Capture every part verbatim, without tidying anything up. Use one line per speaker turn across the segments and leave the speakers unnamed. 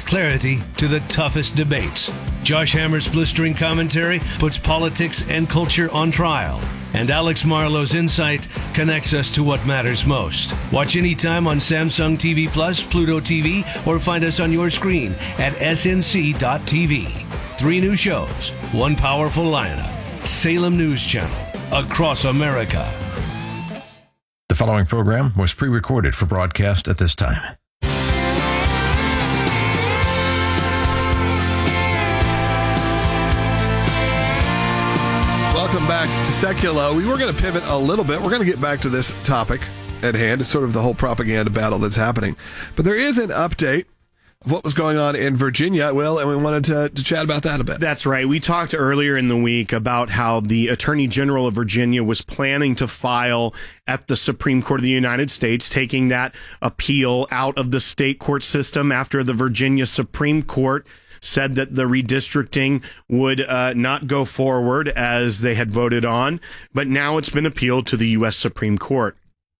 clarity to the toughest debates. Josh Hammer's blistering commentary puts politics and culture on trial. And Alex Marlowe's insight connects us to what matters most. Watch anytime on Samsung T V Plus, Pluto T V, or find us on your screen at S N C dot T V. Three new shows, one powerful lineup. Salem News Channel, across America.
The following program was pre-recorded for broadcast at this time.
Welcome back to Secular. We were going to pivot a little bit. We're going to get back to this topic at hand. It's sort of the whole propaganda battle that's happening. But there is an update of what was going on in Virginia, Will, and we wanted to, to chat about that a bit.
That's right. We talked earlier in the week about how the Attorney General of Virginia was planning to file at the Supreme Court of the United States, taking that appeal out of the state court system after the Virginia Supreme Court said that the redistricting would uh, not go forward as they had voted on, but now it's been appealed to the U S Supreme Court.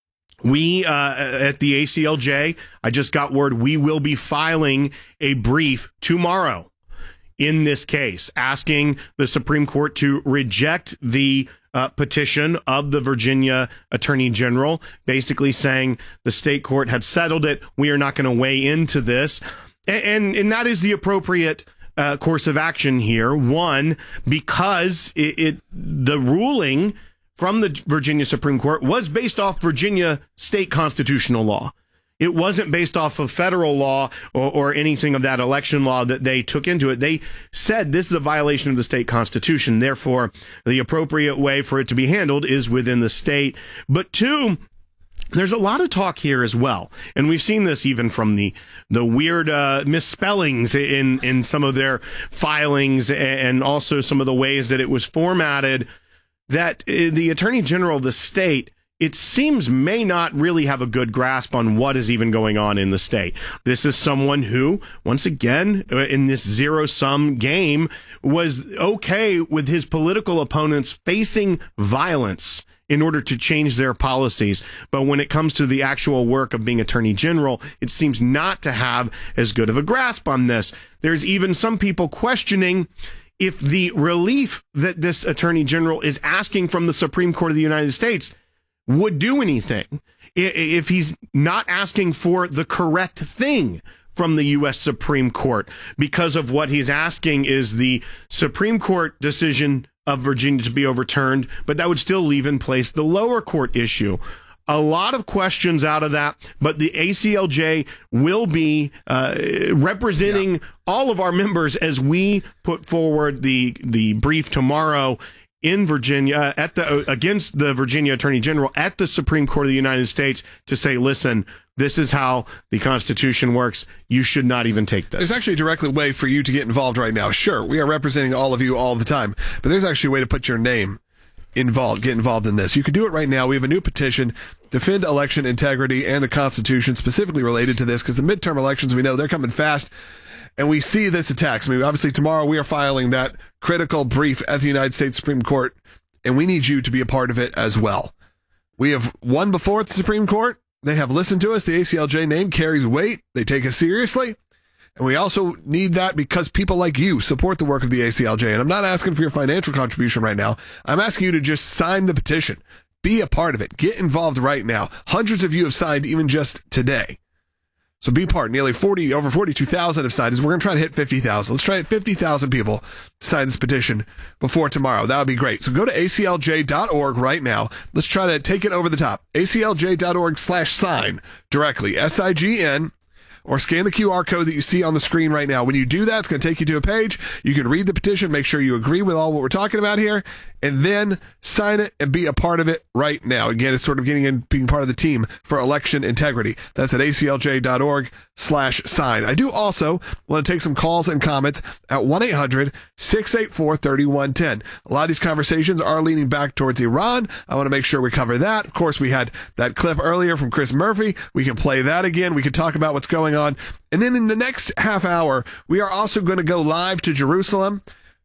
We, uh, at the A C L J, I just got word we will be filing a brief tomorrow in this case, asking the Supreme Court to reject the uh, petition of the Virginia Attorney General, basically saying the state court had settled it. We are not going to weigh into this. And and that is the appropriate uh, course of action here. One, because it, it the ruling from the Virginia Supreme Court was based off Virginia state constitutional law. It wasn't based off of federal law or, or anything of that election law that they took into it. They said this is a violation of the state constitution. Therefore, the appropriate way for it to be handled is within the state. But two, there's a lot of talk here as well, and we've seen this even from the the weird uh, misspellings in in some of their filings, and also some of the ways that it was formatted. That the Attorney General of the state, it seems, may not really have a good grasp on what is even going on in the state. This is someone who, once again, in this zero-sum game, was okay with his political opponents facing violence in order to change their policies. But when it comes to the actual work of being Attorney General, it seems not to have as good of a grasp on this. There's even some people questioning if the relief that this Attorney General is asking from the Supreme Court of the United States would do anything, if he's not asking for the correct thing from the U S Supreme Court, because of what he's asking is the Supreme Court decision of Virginia to be overturned, but that would still leave in place the lower court issue. A lot of questions out of that, but the A C L J will be uh, representing yeah. all of our members as we put forward the the brief tomorrow in Virginia at the against the Virginia Attorney General at the Supreme Court of the United States to say, listen, this is how the Constitution works. You should not even take this.
There's actually a direct way for you to get involved right now. Sure, we are representing all of you all the time, but there's actually a way to put your name involved, get involved in this. You can do it right now. We have a new petition, Defend Election Integrity and the Constitution, specifically related to this, because the midterm elections, we know they're coming fast, and we see this attacks. I mean, obviously tomorrow we are filing that critical brief at the United States Supreme Court, and we need you to be a part of it as well. We have won before at the Supreme Court. They have listened to us. The A C L J name carries weight. They take us seriously. And we also need that because people like you support the work of the A C L J. And I'm not asking for your financial contribution right now. I'm asking you to just sign the petition. Be a part of it. Get involved right now. Hundreds of you have signed even just today. So be part. Nearly forty, over forty-two thousand have signed. We're going to try to hit fifty thousand. Let's try to hit fifty thousand people sign this petition before tomorrow. That would be great. So go to A C L J dot org right now. Let's try to take it over the top. A C L J dot org slash sign directly. S I G N. Or scan the Q R code that you see on the screen right now. When you do that, it's going to take you to a page. You can read the petition, make sure you agree with all what we're talking about here, and then sign it and be a part of it right now. Again, it's sort of getting in, being part of the team for election integrity. That's at A C L J dot org slash sign. I do also want to take some calls and comments at one eight hundred six eight four three one one zero. A lot of these conversations are leaning back towards Iran. I want to make sure we cover that. Of course, we had that clip earlier from Chris Murphy. We can play that again. We can talk about what's going on. And then in the next half hour, we are also going to go live to Jerusalem to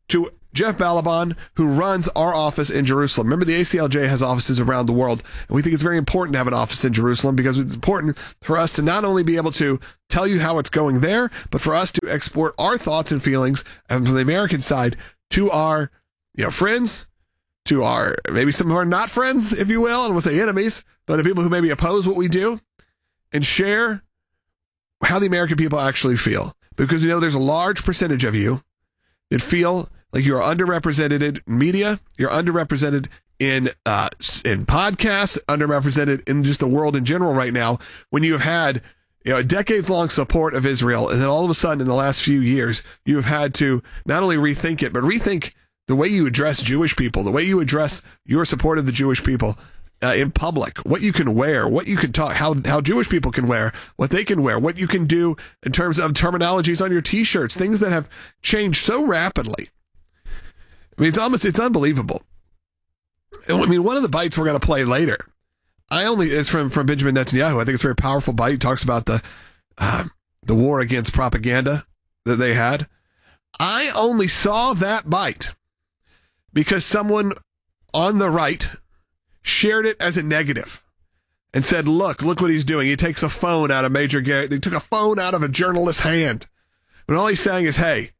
Jeff Balaban, who runs our office in Jerusalem. Remember, the A C L J has offices around the world, and we think it's very important to have an office in Jerusalem because it's important for us to not only be able to tell you how it's going there, but for us to export our thoughts and feelings and from the American side to our, you know, friends, to our, maybe some of our not friends, if you will, and we'll say enemies, but the people who maybe oppose what we do, and share how the American people actually feel. Because we know there's a large percentage of you that feel like you're underrepresented in media, you're underrepresented in uh, in podcasts, underrepresented in just the world in general right now, when you have had, you know, a decades-long support of Israel, and then all of a sudden in the last few years, you have had to not only rethink it, but rethink the way you address Jewish people, the way you address your support of the Jewish people uh, in public, what you can wear, what you can talk, how how Jewish people can wear, what they can wear, what you can do in terms of terminologies on your T-shirts, things that have changed so rapidly. I mean, it's almost, it's unbelievable. I mean, one of the bites we're going to play later, I only, is from, from Benjamin Netanyahu. I think it's a very powerful bite. He talks about the uh, the war against propaganda that they had. I only saw that bite because someone on the right shared it as a negative and said, look, look what he's doing. He takes a phone out of Major Garrett. They took a phone out of a journalist's hand. And all he's saying is, hey,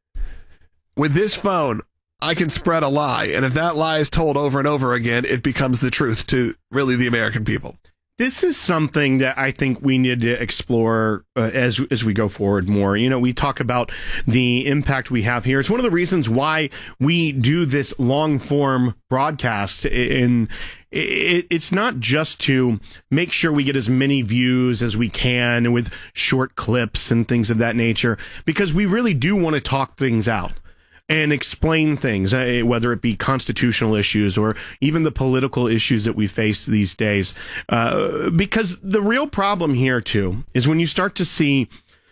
with this phone, I can spread a lie. And if that lie is told over and over again, it becomes the truth to really the American people.
This is something that I think we need to explore uh, as as we go forward more. You know, we talk about the impact we have here. It's one of the reasons why we do this long form broadcast. In it, it's not just to make sure we get as many views as we can with short clips and things of that nature, because we really do want to talk things out and explain things, uh, whether it be constitutional issues or even the political issues that we face these days. Uh, because the real problem here, too, is when you start to see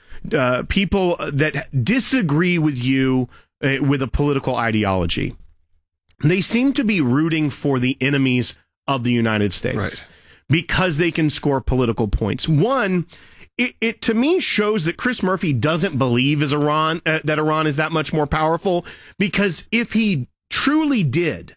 uh, people that disagree with you uh, with a political ideology, they seem to be rooting for the enemies of the United States,
right,
because they can score political points. One, It, it to me shows that Chris Murphy doesn't believe is Iran uh, that Iran is that much more powerful, because if he truly did,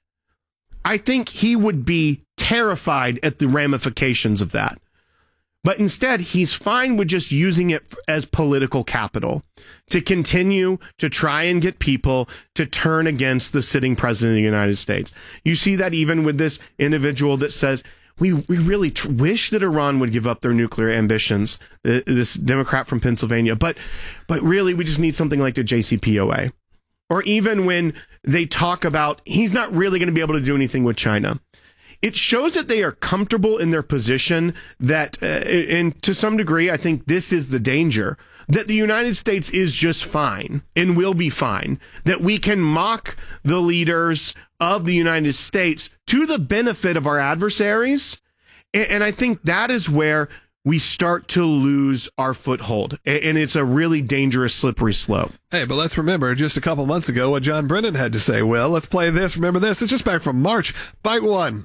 I think he would be terrified at the ramifications of that. But instead, he's fine with just using it as political capital to continue to try and get people to turn against the sitting president of the United States. You see that even with this individual that says, We we really tr- wish that Iran would give up their nuclear ambitions, uh, this Democrat from Pennsylvania, but but really we just need something like the J C P O A. Or even when they talk about he's not really going to be able to do anything with China. It shows that they are comfortable in their position that, uh, and to some degree, I think this is the danger, that the United States is just fine and will be fine, that we can mock the leaders of the United States to the benefit of our adversaries. And I think that is where we start to lose our foothold. And it's a really dangerous, slippery slope.
Hey, but let's remember just a couple months ago what John Brennan had to say. Well, let's play this. Remember this? It's just back from March. Bite one.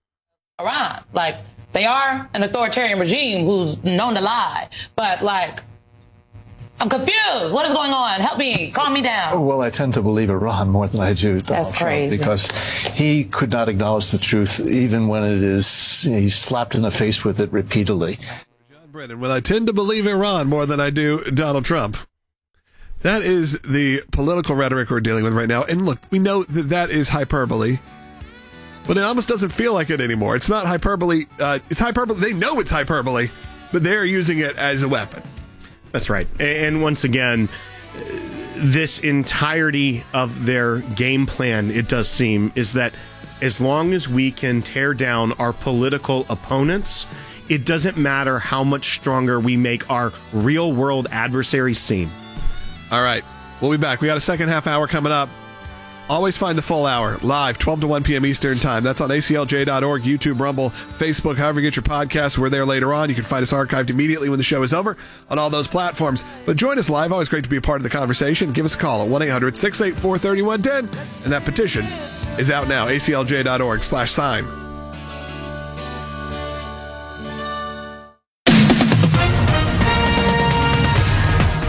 Iran, like, they are an authoritarian regime who's known to lie. But, like, I'm confused. What is going on? Help me. Calm me down.
Oh, well, I tend to believe Iran more than I do Donald
That's
Trump,
crazy.
because he could not acknowledge the truth, even when it is, you know, he's slapped in the face with it repeatedly.
John Brennan, well, I tend to believe Iran more than I do Donald Trump. That is the political rhetoric we're dealing with right now. And look, we know that that is hyperbole, but it almost doesn't feel like it anymore. It's not hyperbole. Uh, it's hyperbole. They know it's hyperbole, but they're using it as a weapon.
That's right. And once again, this entirety of their game plan, it does seem, is that as long as we can tear down our political opponents, it doesn't matter how much stronger we make our real world adversaries seem.
All right. We'll be back. We got a second half hour coming up. Always find the full hour live, twelve to one p.m. Eastern Time. That's on A C L J dot org, YouTube, Rumble, Facebook, however you get your podcasts. We're there later on. You can find us archived immediately when the show is over on all those platforms. But join us live. Always great to be a part of the conversation. Give us a call at one eight hundred six eight four three one one zero. And that petition is out now, A C L J dot org slash sign.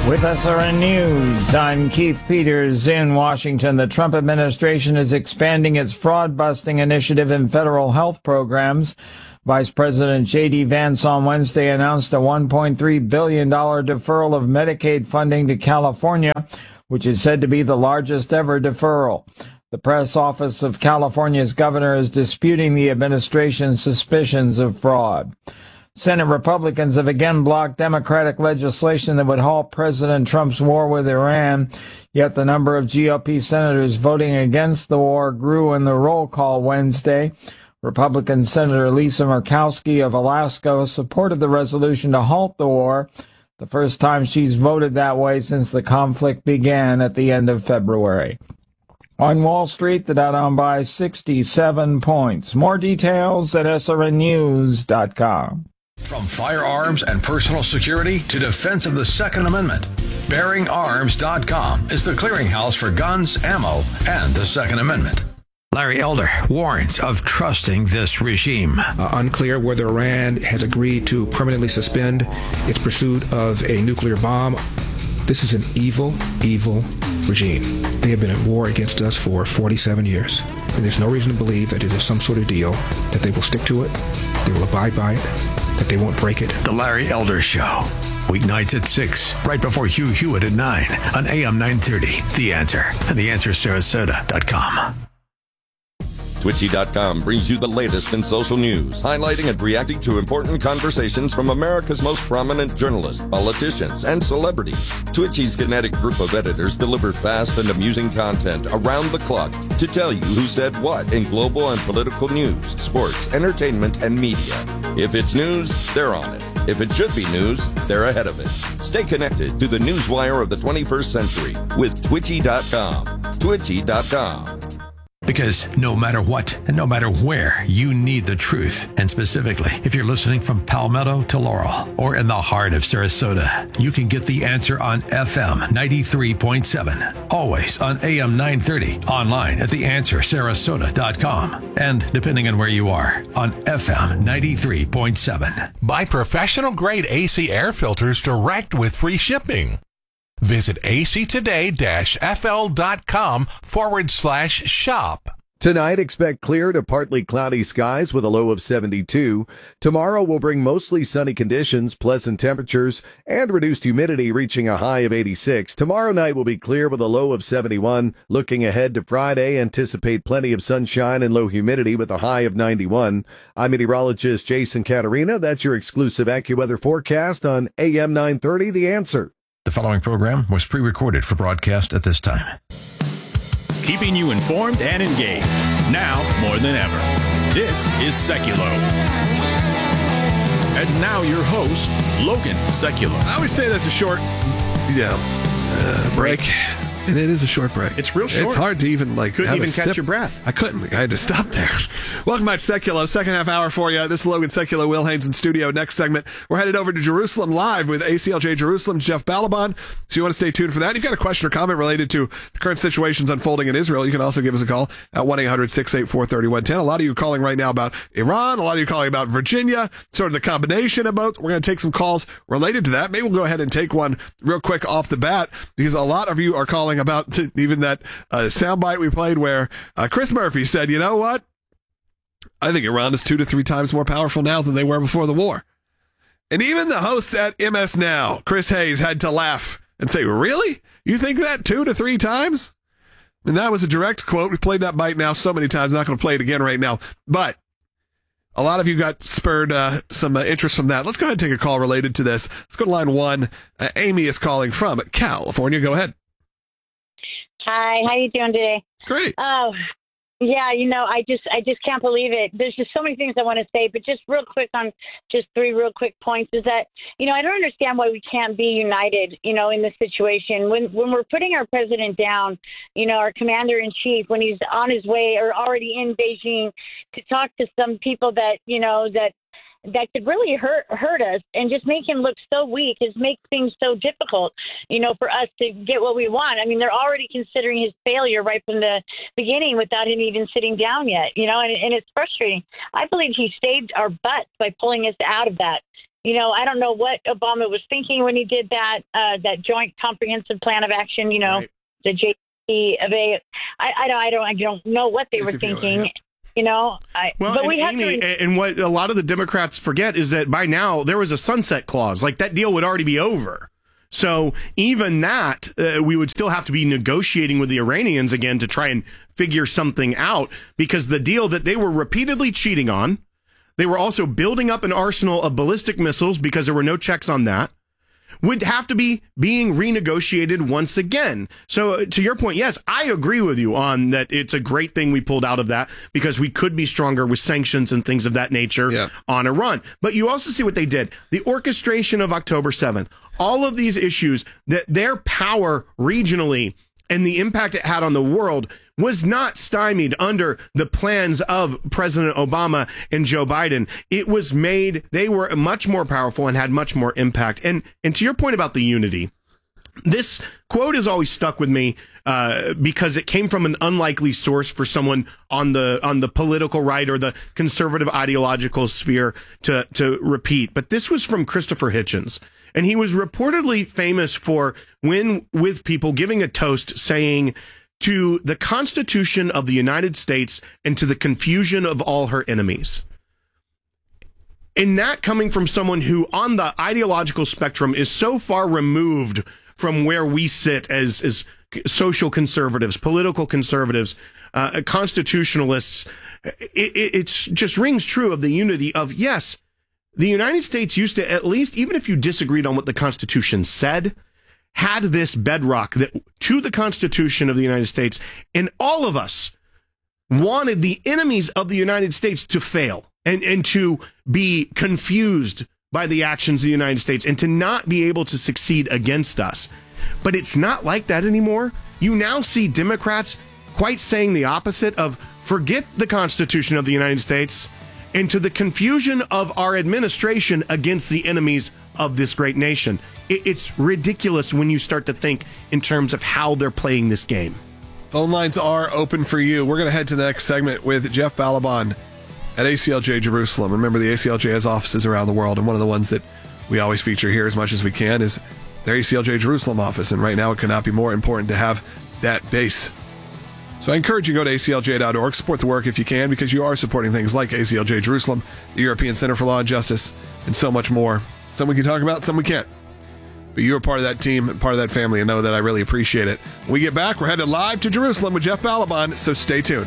With S R N News, I'm Keith Peters in Washington. The Trump administration is expanding its fraud-busting initiative in federal health programs. Vice President J D Vance on Wednesday announced a one point three billion dollars deferral of Medicaid funding to California, which is said to be the largest ever deferral. The press office of California's governor is disputing the administration's suspicions of fraud. Senate Republicans have again blocked Democratic legislation that would halt President Trump's war with Iran, yet the number of G O P senators voting against the war grew in the roll call Wednesday. Republican Senator Lisa Murkowski of Alaska supported the resolution to halt the war, the first time she's voted that way since the conflict began at the end of February. On Wall Street, the Dow down by sixty-seven points. More details at S R N news dot com.
From firearms and personal security to defense of the Second Amendment, bearing arms dot com is the clearinghouse for guns, ammo, and the Second Amendment. Larry Elder warns of trusting this regime.
Uh, unclear whether Iran has agreed to permanently suspend its pursuit of a nuclear bomb. This is an evil, evil regime. They have been at war against us for forty-seven years. And there's no reason to believe that it is some sort of deal, that they will stick to it, they will abide by it, that they won't break it.
The Larry Elder Show. Weeknights at six, right before Hugh Hewitt at nine on A M nine thirty. The Answer and the answer sarasota dot com.
Twitchy dot com brings you the latest in social news, highlighting and reacting to important conversations from America's most prominent journalists, politicians, and celebrities. Twitchy's kinetic group of editors deliver fast and amusing content around the clock to tell you who said what in global and political news, sports, entertainment, and media. If it's news, they're on it. If it should be news, they're ahead of it. Stay connected to the newswire of the twenty-first century with Twitchy dot com. Twitchy dot com.
Because no matter what and no matter where, you need the truth. And specifically, if you're listening from Palmetto to Laurel or in the heart of Sarasota, you can get The Answer on F M ninety-three point seven. Always on A M nine thirty. Online at the answer sarasota dot com. And depending on where you are, on F M ninety-three point seven.
Buy professional-grade A C air filters direct with free shipping. Visit actoday-fl.com forward slash shop.
Tonight, expect clear to partly cloudy skies with a low of seventy-two. Tomorrow will bring mostly sunny conditions, pleasant temperatures, and reduced humidity reaching a high of eighty-six. Tomorrow night will be clear with a low of seventy-one. Looking ahead to Friday, anticipate plenty of sunshine and low humidity with a high of ninety-one. I'm meteorologist Jason Caterina. That's your exclusive AccuWeather forecast on A M nine thirty, The Answer.
The following program was pre-recorded for broadcast at this time.
Keeping you informed and engaged, now more than ever. This is Seculo. And now your host, Logan Seculo.
I always say that's a short, yeah, uh, break. And it is a short break.
It's real short.
It's hard to even, like,
couldn't
have
even
a
catch
sip.
your breath.
I couldn't. I had to stop there. Welcome back to Seculo, second half hour for you. This is Logan Seculo, Will Haynes in studio. Next segment, we're headed over to Jerusalem Live with A C L J Jerusalem's Jeff Balaban. So you want to stay tuned for that. If you've got a question or comment related to the current situations unfolding in Israel, you can also give us a call at one eight hundred six eight four three one one zero. A lot of you calling right now about Iran. A lot of you calling about Virginia, sort of the combination of both. We're going to take some calls related to that. Maybe we'll go ahead and take one real quick off the bat because a lot of you are calling about even that uh, soundbite we played where uh, Chris Murphy said, you know what? I think Iran is two to three times more powerful now than they were before the war. And even the hosts at M S Now, Chris Hayes, had to laugh and say, really? You think that two to three times? And that was a direct quote. We played that bite now so many times. Not going to play it again right now. But a lot of you got spurred uh, some uh, interest from that. Let's go ahead and take a call related to this. Let's go to line one. Uh, Amy is calling from California. Go ahead.
Hi, how you doing today?
Great.
Oh, yeah, you know, I just I just can't believe it. There's just so many things I want to say, but just real quick on just three real quick points is that, you know, I don't understand why we can't be united, you know, in this situation. When when we're putting our president down, you know, our commander in chief, when he's on his way or already in Beijing to talk to some people that, you know, that that could really hurt hurt us and just make him look so weak, is make things so difficult, you know, for us to get what we want. I mean, they're already considering his failure right from the beginning without him even sitting down yet, you know, and, and it's frustrating. I believe he saved our butts by pulling us out of that. You know, I don't know what Obama was thinking when he did that, uh, that Joint Comprehensive Plan of Action, you know, right. the J P of A. I, I don't, I don't, I don't know what they were thinking. You know, I,
well,
but
and
we have
Amy,
to.
And what a lot of the Democrats forget is that by now there was a sunset clause. Like that deal would already be over. So even that, uh, we would still have to be negotiating with the Iranians again to try and figure something out, because the deal that they were repeatedly cheating on, they were also building up an arsenal of ballistic missiles because there were no checks on that, would have to be being renegotiated once again. So to your point, yes, I agree with you on that. It's a great thing we pulled out of that because we could be stronger with sanctions and things of that nature yeah. on Iran. But you also see what they did. The orchestration of October seventh, all of these issues, that their power regionally and the impact it had on the world was not stymied under the plans of President Obama and Joe Biden. It was made, they were much more powerful and had much more impact. And and to your point about the unity, this quote has always stuck with me uh, because it came from an unlikely source for someone on the on the political right or the conservative ideological sphere to to repeat. But this was from Christopher Hitchens. And he was reportedly famous for, when with people, giving a toast saying, "To the Constitution of the United States and to the confusion of all her enemies." And that coming from someone who on the ideological spectrum is so far removed from where we sit as, as social conservatives, political conservatives, uh, constitutionalists, it, it it's just rings true of the unity of, yes, the United States used to, at least, even if you disagreed on what the Constitution said, had this bedrock that to the Constitution of the United States, and all of us wanted the enemies of the United States to fail and, and to be confused by the actions of the United States and to not be able to succeed against us. But it's not like that anymore. You now see Democrats quite saying the opposite of, forget the Constitution of the United States, and to the confusion of our administration against the enemies of this great nation. It's ridiculous when you start to think in terms of how they're playing this game.
Phone lines are open for you. We're going to head to the next segment with Jeff Balaban at A C L J Jerusalem. Remember, the A C L J has offices around the world, and one of the ones that we always feature here as much as we can is their A C L J Jerusalem office. And right now, it could not be more important to have that base. So I encourage you to go to A C L J dot org, support the work if you can, because you are supporting things like A C L J Jerusalem, the European Center for Law and Justice, and so much more. Some we can talk about, some we can't. But you're part of that team, part of that family, and know that I really appreciate it. When we get back, we're headed live to Jerusalem with Jeff Balaban, so stay tuned.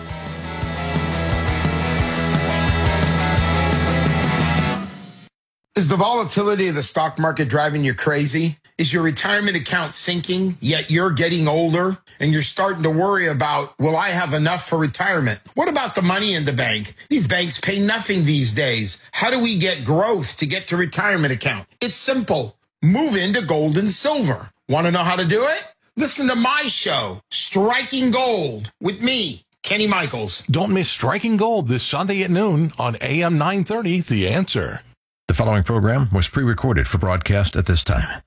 Is the volatility of the stock market driving you crazy? Is your retirement account sinking, yet you're getting older and you're starting to worry about, will I have enough for retirement? What about the money in the bank? These banks pay nothing these days. How do we get growth to get to retirement account? It's simple. Move into gold and silver. Want to know how to do it? Listen to my show, Striking Gold, with me, Kenny Michaels.
Don't miss Striking Gold this Sunday at noon on A M nine thirty, The Answer.
The following program was pre-recorded for broadcast at this time.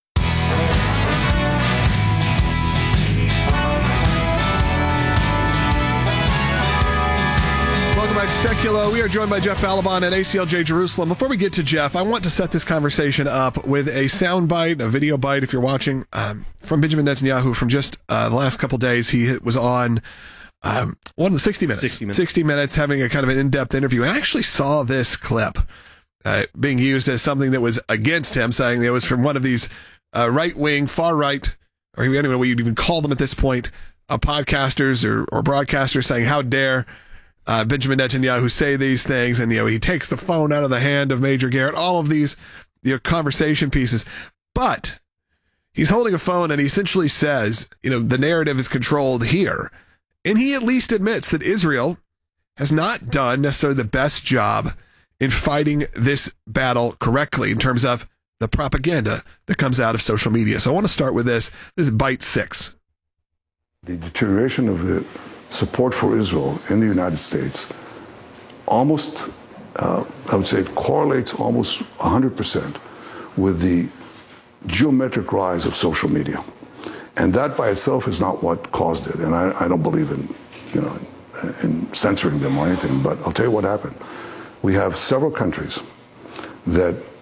Welcome back to Secular. We are joined by Jeff Balaban at A C L J Jerusalem. Before we get to Jeff, I want to set this conversation up with a sound bite, a video bite, if you're watching, um, from Benjamin Netanyahu from just uh, the last couple days. He was on um, one of the sixty minutes,
sixty minutes,
sixty minutes, having a kind of an in-depth interview. I actually saw this clip uh, being used as something that was against him, saying it was from one of these uh, right-wing, far-right, or I don't even know what you'd even call them at this point, uh, podcasters or, or broadcasters saying, how dare Uh, Benjamin Netanyahu say these things, and you know he takes the phone out of the hand of Major Garrett. All of these, you know, conversation pieces, but he's holding a phone, and he essentially says, you know, the narrative is controlled here, and he at least admits that Israel has not done necessarily the best job in fighting this battle correctly in terms of the propaganda that comes out of social media. So I want to start with this. This is bite six.
The deterioration of the support for Israel in the United States almost, uh, I would say, it correlates almost one hundred percent with the geometric rise of social media. And that by itself is not what caused it. And I, I don't believe in, you know, in censoring them or anything, but I'll tell you what happened. We have several countries that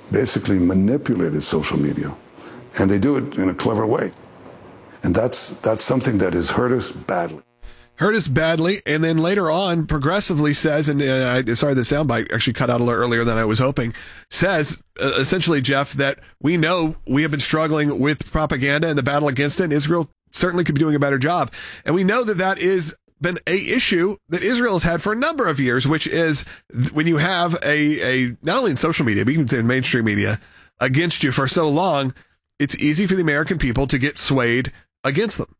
basically manipulated social media, and they do it in a clever way. And that's that's something that has hurt us badly.
Hurt us badly, and then later on progressively says, and uh, I, sorry, the soundbite actually cut out a little earlier than I was hoping, says uh, essentially, Jeff, that we know we have been struggling with propaganda and the battle against it, and Israel certainly could be doing a better job. And we know that that is been a issue that Israel has had for a number of years, which is th- when you have a, a, not only in social media, but even in mainstream media against you for so long, it's easy for the American people to get swayed against them.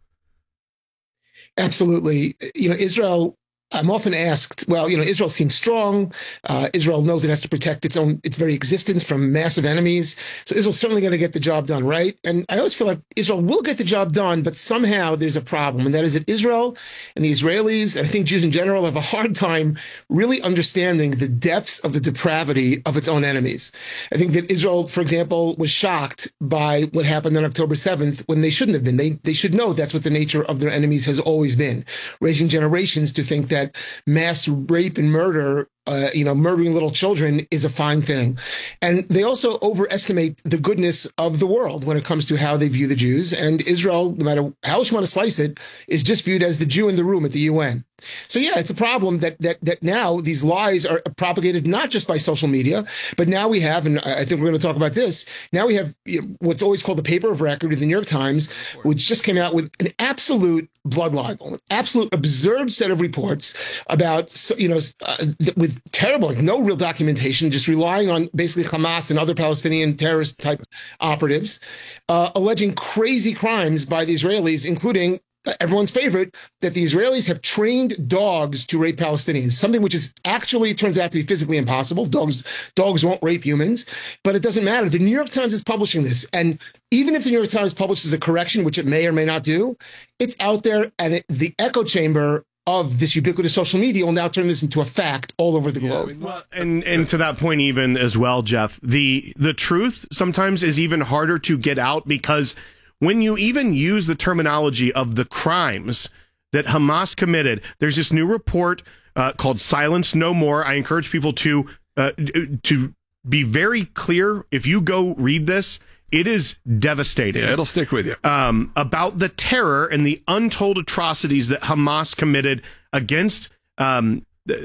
Absolutely. You know, Israel, I'm often asked, well, you know, Israel seems strong. Uh, Israel knows it has to protect its own, its very existence from massive enemies. So Israel's certainly going to get the job done, right? And I always feel like Israel will get the job done, but somehow there's a problem. And that is that Israel and the Israelis, and I think Jews in general, have a hard time really understanding the depths of the depravity of its own enemies. I think that Israel, for example, was shocked by what happened on October seventh when they shouldn't have been. They, they should know that's what the nature of their enemies has always been, raising generations to think that that mass rape and murder, uh, you know, murdering little children is a fine thing. And they also overestimate the goodness of the world when it comes to how they view the Jews. And Israel, no matter how much you want to slice it, is just viewed as the Jew in the room at the U N. So, yeah, it's a problem that that that now these lies are propagated not just by social media, but now we have, and I think we're going to talk about this, now we have you know, what's always called the paper of record in the New York Times, which just came out with an absolute blood libel, an absolute absurd set of reports about, you know, uh, with terrible, like no real documentation, just relying on basically Hamas and other Palestinian terrorist type operatives, uh, alleging crazy crimes by the Israelis, including everyone's favorite, that the Israelis have trained dogs to rape Palestinians, something which is actually turns out to be physically impossible. Dogs, dogs won't rape humans, but it doesn't matter. The New York Times is publishing this. And even if the New York Times publishes a correction, which it may or may not do, it's out there, and it, the echo chamber of this ubiquitous social media will now turn this into a fact all over the globe.
Yeah, I mean, well, and and to that point even as well, Jeff, the the truth sometimes is even harder to get out, because when you even use the terminology of the crimes that Hamas committed, there's this new report uh, called Silence No More. I encourage people to uh, to be very clear. If you go read this, it is devastating.
Yeah, it'll stick with you.
Um, about the terror and the untold atrocities that Hamas committed against um,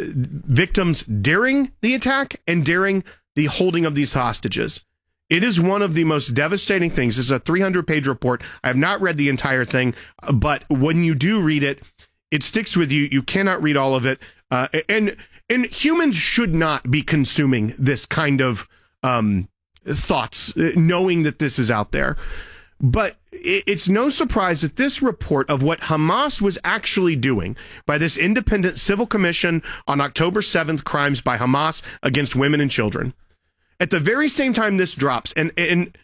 victims during the attack and during the holding of these hostages. It is one of the most devastating things. This is a three hundred page report. I have not read the entire thing, but when you do read it, it sticks with you. You cannot read all of it. Uh, and and humans should not be consuming this kind of um, thoughts, knowing that this is out there. But it's no surprise that this report of what Hamas was actually doing by this independent civil commission on October seventh, crimes by Hamas against women and children, at the very same time this drops, and and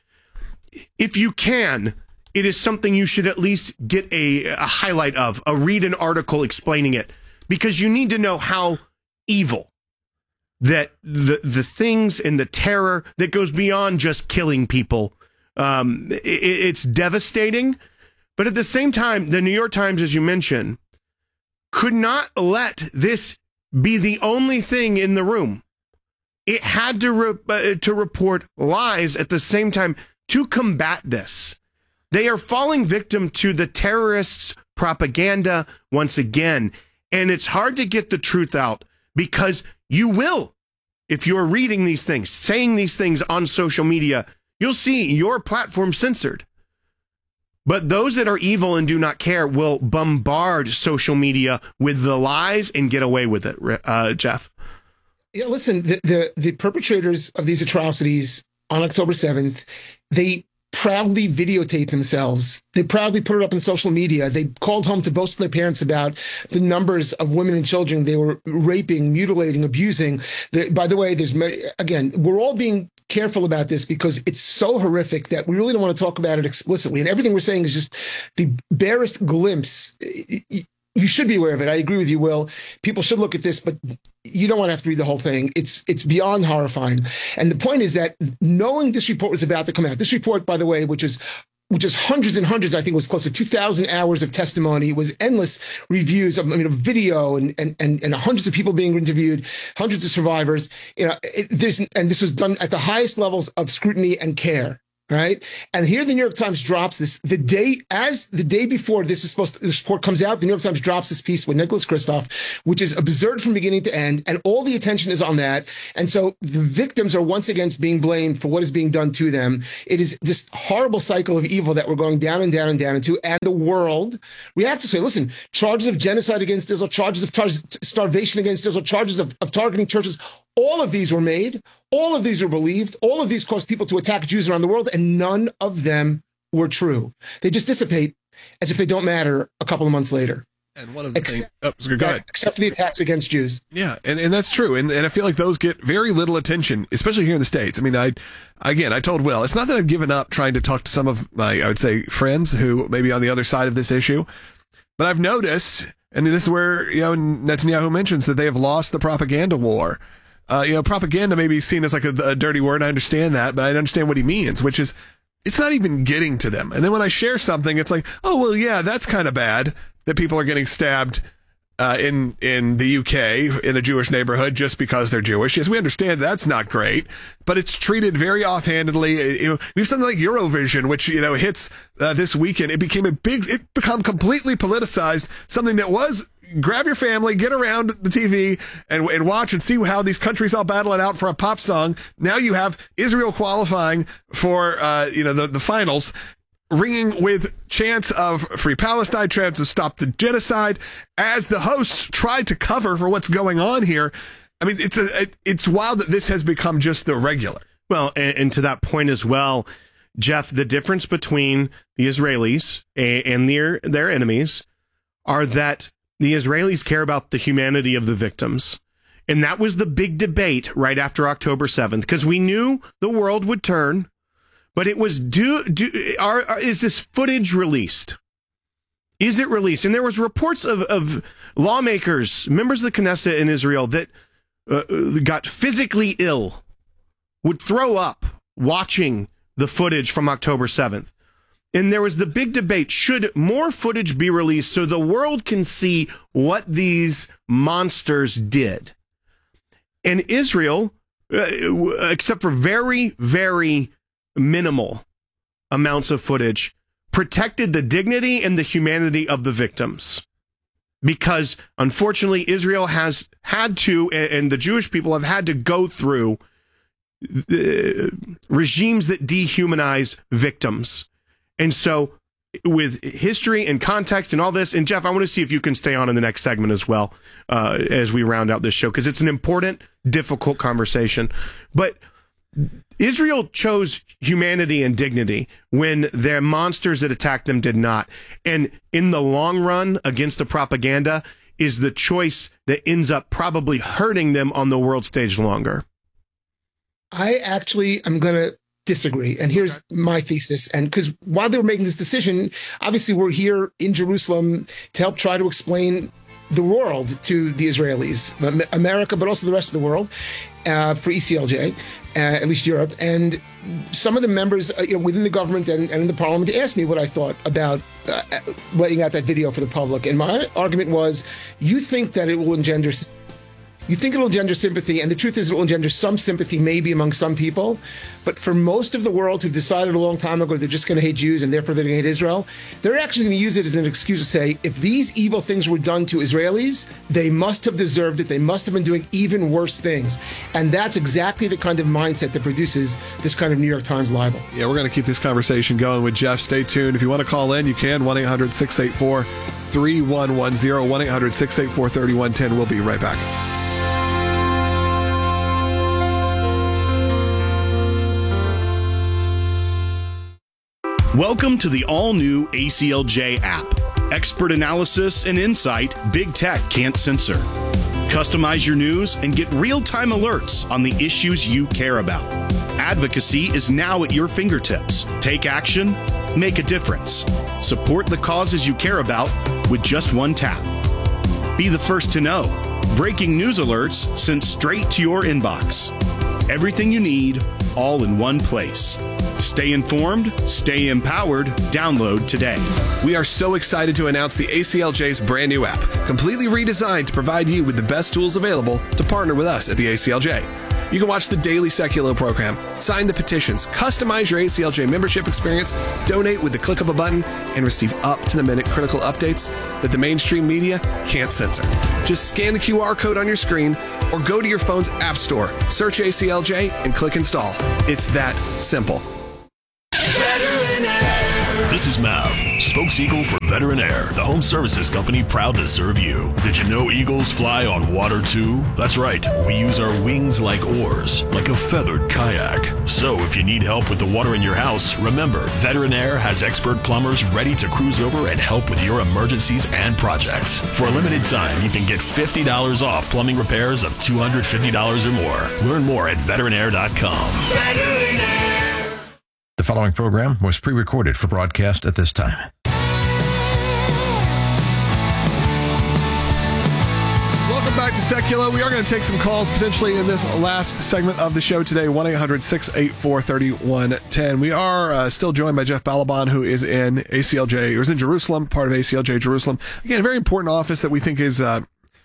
if you can, it is something you should at least get a, a highlight of, a read an article explaining it, because you need to know how evil that the the things and the terror that goes beyond just killing people. Um, it, it's devastating, but at the same time, the New York Times, as you mentioned, could not let this be the only thing in the room. It had to re- uh, to report lies at the same time to combat this. They are falling victim to the terrorists' propaganda once again. And it's hard to get the truth out, because you will, if you're reading these things, saying these things on social media, you'll see your platform censored. But those that are evil and do not care will bombard social media with the lies and get away with it, uh, Jeff.
Yeah, listen, the, the the perpetrators of these atrocities on October seventh, they proudly videotape themselves. They proudly put it up on social media. They called home to boast to their parents about the numbers of women and children they were raping, mutilating, abusing. The, by the way, there's again, we're all being careful about this because it's so horrific that we really don't want to talk about it explicitly. And everything we're saying is just the barest glimpse. You should be aware of it. I agree with you, Will. People should look at this, but you don't want to have to read the whole thing. It's it's beyond horrifying. And the point is that knowing this report was about to come out, this report, by the way, which is
which is hundreds and hundreds, I think it was close to two thousand hours of testimony. It was endless reviews of, I mean, of video and, and, and, and hundreds of people being interviewed, hundreds of survivors. You know, it, this, and this was done at the highest levels of scrutiny and care. Right. And here the New York Times drops this the day as the day before this is supposed to, this report comes out. The New York Times drops this piece with Nicholas Kristof, which is absurd from beginning to end. And all the attention is on that. And so the victims are once again being blamed for what is being done to them. It is this horrible cycle of evil that we're going down and down and down into. And the world reacts this way. Listen, charges of genocide against Israel, charges of tar- starvation against Israel, charges of, of targeting churches. All of these were made. All of these were believed. All of these caused people to attack Jews around the world, and none of them were true. They just dissipate as if they don't matter a couple of months later.
And one of the
except,
things, oh, go ahead.
Except for the attacks against Jews.
Yeah, and, and that's true. And, and I feel like those get very little attention, especially here in the States. I mean, I, again, I told Will, it's not that I've given up trying to talk to some of my, I would say, friends who may be on the other side of this issue, but I've noticed, and this is where, you know, Netanyahu mentions that they have lost the propaganda war. Uh, you know, propaganda may be seen as like a, a dirty word. I understand that, but I understand what he means, which is it's not even getting to them. And then when I share something, it's like, oh, well, yeah, that's kind of bad that people are getting stabbed uh, in in the U K in a Jewish neighborhood just because they're Jewish. Yes, we understand that's not great, but it's treated very offhandedly. You know, we have something like Eurovision, which, you know, hits uh, this weekend. It became a big, it become completely politicized, something that was grab your family, get around the T V and, and watch and see how these countries all battle it out for a pop song. Now you have Israel qualifying for, uh, you know, the, the finals, ringing with chants of free Palestine, chants of stop the genocide as the hosts try to cover for what's going on here. I mean, it's a, it, it's wild that this has become just the regular.
Well, and, and to that point as well, Jeff, the difference between the Israelis and, and their, their enemies are that the Israelis care about the humanity of the victims. And that was the big debate right after October seventh, because we knew the world would turn, but it was, do, do are, are, is this footage released? Is it released? And there was reports of, of lawmakers, members of the Knesset in Israel that uh, got physically ill, would throw up watching the footage from October seventh. And there was the big debate, should more footage be released so the world can see what these monsters did? And Israel, uh, except for very, very minimal amounts of footage, protected the dignity and the humanity of the victims. Because, unfortunately, Israel has had to, and the Jewish people have had to go through uh, regimes that dehumanize victims. And so with history and context and all this, and Jeff, I want to see if you can stay on in the next segment as well, uh, as we round out this show, because it's an important, difficult conversation. But Israel chose humanity and dignity when their monsters that attacked them did not. And in the long run, against the propaganda, is the choice that ends up probably hurting them on the world stage longer.
I actually am going to disagree. And here's my thesis. And because while they were making this decision, obviously we're here in Jerusalem to help try to explain the world to the Israelis, America, but also the rest of the world, uh, for E C L J, uh, at least Europe. And some of the members uh, you know, within the government and, and in the parliament asked me what I thought about uh, laying out that video for the public. And my argument was, you think that it will engender You think it'll engender sympathy, and the truth is it will engender some sympathy maybe among some people, but for most of the world who've decided a long time ago they're just going to hate Jews and therefore they're going to hate Israel, they're actually going to use it as an excuse to say, if these evil things were done to Israelis, they must have deserved it. They must have been doing even worse things. And that's exactly the kind of mindset that produces this kind of New York Times libel.
Yeah, we're going to keep this conversation going with Jeff. Stay tuned. If you want to call in, you can. one eight hundred six eight four three one one zero, one eight hundred six eight four three one one zero. We'll be right back.
Welcome to the all-new A C L J app. Expert analysis and insight big tech can't censor. Customize your news and get real-time alerts on the issues you care about. Advocacy is now at your fingertips. Take action, make a difference. Support the causes you care about with just one tap. Be the first to know. Breaking news alerts sent straight to your inbox. Everything you need, all in one place. Stay informed, stay empowered. Download today.
We are so excited to announce the A C L J's brand new app, completely redesigned to provide you with the best tools available to partner with us at the A C L J. You can watch the daily Seculo program, sign the petitions, customize your A C L J membership experience, donate with the click of a button, and receive up-to-the-minute critical updates that the mainstream media can't censor. Just scan the Q R code on your screen or go to your phone's app store, search A C L J, and click install. It's that simple.
This is Mav, spokes eagle for Veteran Air, the home services company proud to serve you. Did you know eagles fly on water too? That's right, we use our wings like oars, like a feathered kayak. So if you need help with the water in your house, remember, Veteran Air has expert plumbers ready to cruise over and help with your emergencies and projects. For a limited time, you can get fifty dollars off plumbing repairs of two hundred fifty dollars or more. Learn more at veteran air dot com.
Veteran Air. The following program was pre-recorded for broadcast at this time.
Welcome back to Seculo. We are going to take some calls potentially in this last segment of the show today, one eight hundred six eight four three one one zero. We are uh, still joined by Jeff Balaban, who is in A C L J, or is in Jerusalem, part of A C L J Jerusalem. Again, a very important office that we think is... Uh,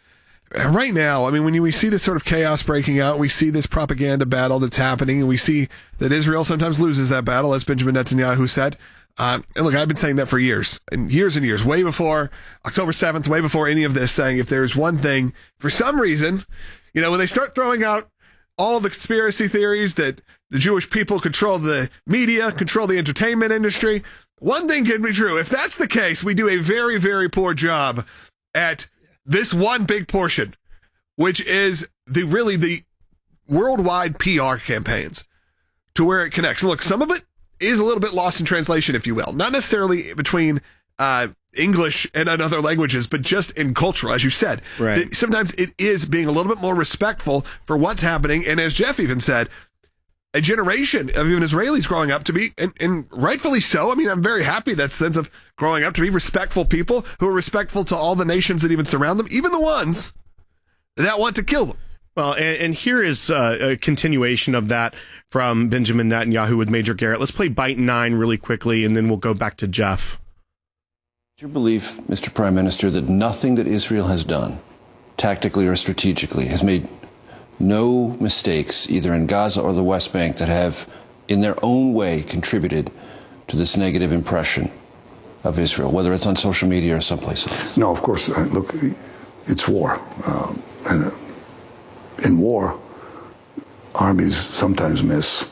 Right now, I mean, when you, we see this sort of chaos breaking out, we see this propaganda battle that's happening, and we see that Israel sometimes loses that battle, as Benjamin Netanyahu said. Uh, and look, I've been saying that for years, and years and years, way before October seventh, way before any of this, saying if there's one thing, for some reason, you know, when they start throwing out all the conspiracy theories that the Jewish people control the media, control the entertainment industry, one thing can be true. If that's the case, we do a very, very poor job at this one big portion, which is the really the worldwide P R campaigns to where it connects. And look, some of it is a little bit lost in translation, if you will. Not necessarily between uh, English and other languages, but just in cultural, as you said.
Right.
Sometimes it is being a little bit more respectful for what's happening. And as Jeff even said, a generation of even Israelis growing up to be, and, and rightfully so. I mean, I'm very happy that sense of growing up to be respectful people who are respectful to all the nations that even surround them, even the ones that want to kill them.
Well, and, and here is uh, a continuation of that from Benjamin Netanyahu with Major Garrett. Let's play Bite nine really quickly, and then we'll go back to Jeff.
Do you believe, Mister Prime Minister, that nothing that Israel has done, tactically or strategically, has made no mistakes either in Gaza or the West Bank that have, in their own way, contributed to this negative impression of Israel, whether it's on social media or someplace else?
No, of course. Uh, look, it's war. Uh, and uh, in war, armies sometimes miss,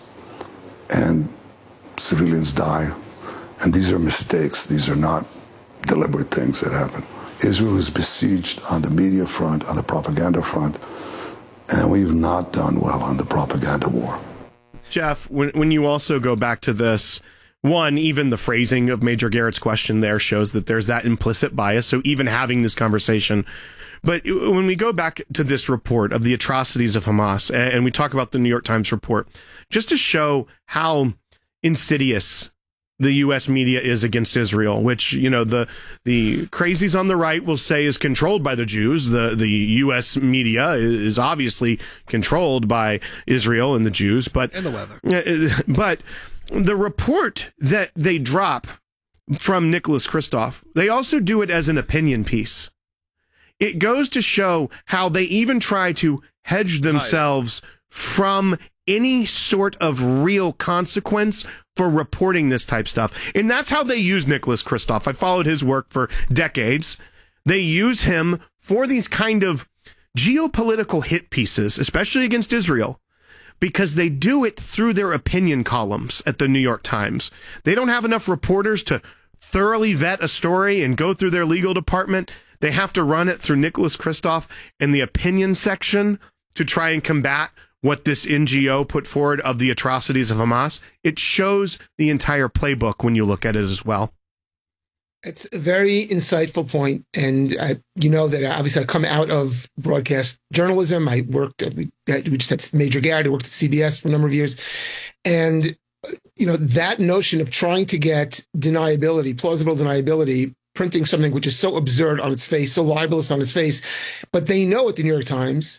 and civilians die. And these are mistakes. These are not deliberate things that happen. Israel is besieged on the media front, on the propaganda front, and we've not done well on the propaganda war.
Jeff, when when you also go back to this, one, even the phrasing of Major Garrett's question there shows that there's that implicit bias. So even having this conversation. But when we go back to this report of the atrocities of Hamas, and we talk about the New York Times report, just to show how insidious the U S media is against Israel, which, you know, the the crazies on the right will say is controlled by the Jews. The the U S media is obviously controlled by Israel and the Jews, but
and the weather.
But the report that they drop from Nicholas Kristof, they also do it as an opinion piece. It goes to show how they even try to hedge themselves from any sort of real consequence for reporting this type stuff. And that's how they use Nicholas Kristof. I followed his work for decades. They use him for these kind of geopolitical hit pieces, especially against Israel, because they do it through their opinion columns at the New York Times. They don't have enough reporters to thoroughly vet a story and go through their legal department. They have to run it through Nicholas Kristof in the opinion section to try and combat what this N G O put forward of the atrocities of Hamas. It shows the entire playbook when you look at it as well.
It's a very insightful point. And I, you know that obviously I come out of broadcast journalism. I worked at, we just had Major Garrett, I worked at C B S for a number of years. And, you know, that notion of trying to get deniability, plausible deniability, printing something which is so absurd on its face, so libelous on its face, but they know at the New York Times